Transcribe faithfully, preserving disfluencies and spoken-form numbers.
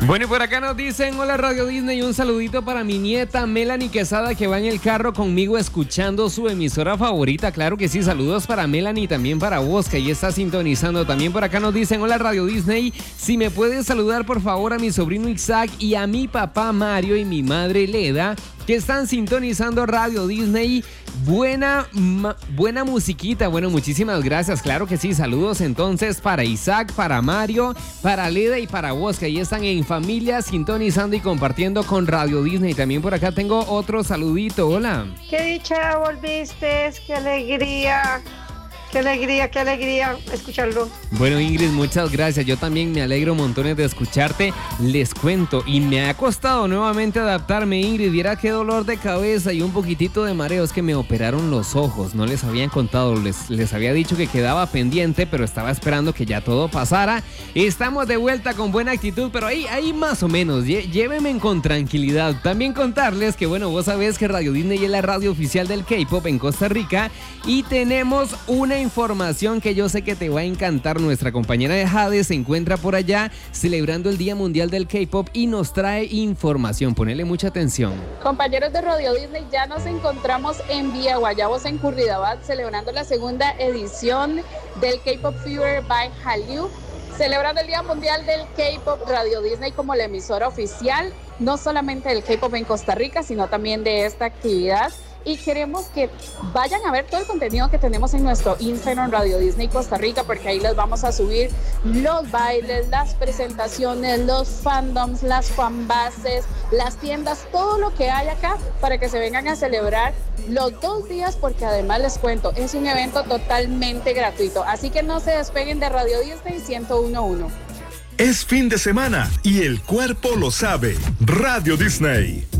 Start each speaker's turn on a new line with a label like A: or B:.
A: Bueno, y por acá nos dicen, hola Radio Disney, un saludito para mi nieta Melanie Quesada que va en el carro conmigo escuchando su emisora favorita. Claro que sí, saludos para Melanie y también para vos que ahí está sintonizando. También por acá nos dicen, hola Radio Disney, si me puedes saludar por favor a mi sobrino Isaac y a mi papá Mario y mi madre Leda, que están sintonizando Radio Disney. Buena, ma, buena musiquita. Bueno, muchísimas gracias. Claro que sí. Saludos entonces para Isaac, para Mario, para Leda y para vos, que ahí están en familia sintonizando y compartiendo con Radio Disney. También por acá tengo otro saludito. Hola.
B: Qué dicha volviste, qué alegría. Qué alegría, qué alegría escucharlo.
A: Bueno, Ingrid, muchas gracias. Yo también me alegro montones de escucharte. Les cuento, y me ha costado nuevamente adaptarme, Ingrid. Viera qué dolor de cabeza y un poquitito de mareo. Es que me operaron los ojos. No les habían contado, les, les había dicho que quedaba pendiente, pero estaba esperando que ya todo pasara. Estamos de vuelta con buena actitud, pero ahí, ahí más o menos. Llévenme con tranquilidad. También contarles que, bueno, vos sabés que Radio Disney es la radio oficial del K-pop en Costa Rica y tenemos una información que yo sé que te va a encantar. Nuestra compañera de Jade se encuentra por allá celebrando el Día Mundial del K-pop y nos trae información. Ponele mucha atención.
C: Compañeros de Radio Disney, ya nos encontramos en Vía Guayabos, en Curridabat, celebrando la segunda edición del K-pop Fever by Hallyu. Celebrando el Día Mundial del K-pop, Radio Disney como la emisora oficial, no solamente del K-pop en Costa Rica, sino también de esta actividad. Y queremos que vayan a ver todo el contenido que tenemos en nuestro Instagram Radio Disney Costa Rica, porque ahí les vamos a subir los bailes, las presentaciones, los fandoms, las fanbases, las tiendas, todo lo que hay acá para que se vengan a celebrar los dos días, porque además les cuento, es un evento totalmente gratuito. Así que no se despeguen de Radio Disney ciento uno punto uno.
D: Es fin de semana y el cuerpo lo sabe. Radio Disney.